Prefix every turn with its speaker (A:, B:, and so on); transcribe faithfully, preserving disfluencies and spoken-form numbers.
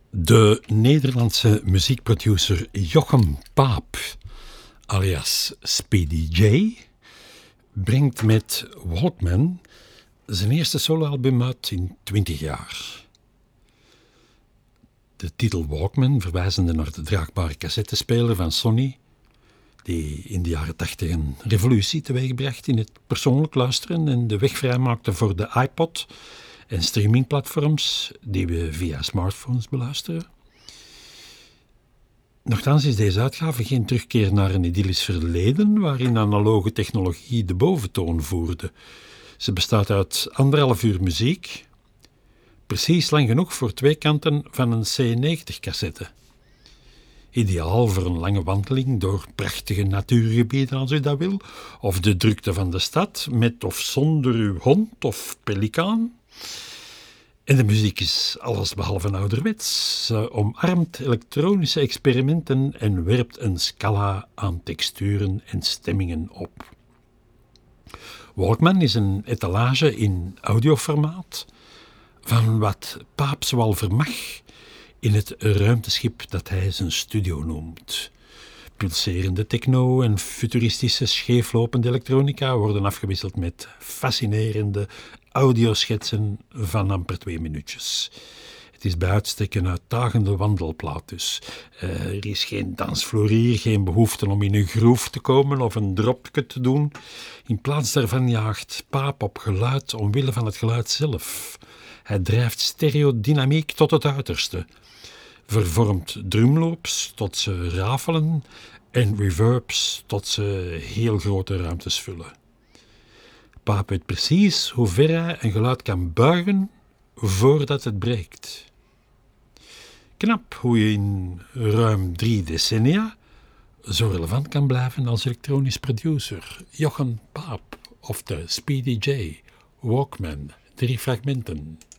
A: De Nederlandse muziekproducer Jochem Paap, alias Speedy J, brengt met Walkman zijn eerste soloalbum uit in twintig jaar. De titel Walkman, verwijzende naar de draagbare cassettespeler van Sony, die in de jaren tachtig een revolutie teweegbracht in het persoonlijk luisteren en de weg vrijmaakte voor de iPod en streamingplatforms die we via smartphones beluisteren. Nochtans is deze uitgave geen terugkeer naar een idyllisch verleden waarin analoge technologie de boventoon voerde. Ze bestaat uit anderhalf uur muziek, precies lang genoeg voor twee kanten van een C negentig cassette. Ideaal voor een lange wandeling door prachtige natuurgebieden als u dat wil, of de drukte van de stad, met of zonder uw hond of pelikaan. En de muziek is allesbehalve ouderwets. Ze omarmt elektronische experimenten en werpt een scala aan texturen en stemmingen op. Walkman is een etalage in audioformaat van wat Paap zoal vermag in het ruimteschip dat hij zijn studio noemt. Pulserende techno en futuristische scheeflopende elektronica worden afgewisseld met fascinerende audioschetsen van amper twee minuutjes. Het is bij uitstek een uitdagende wandelplaat dus. Uh, er is geen dansvloer hier, geen behoefte om in een groef te komen of een dropje te doen. In plaats daarvan jaagt Paap op geluid omwille van het geluid zelf. Hij drijft stereodynamiek tot het uiterste, vervormt drumloops tot ze rafelen en reverbs tot ze heel grote ruimtes vullen. Paap weet precies hoe ver hij een geluid kan buigen voordat het breekt. Knap hoe je in ruim drie decennia zo relevant kan blijven als elektronisch producer. Jochem Paap of de Speedy J, Walkman, drie fragmenten.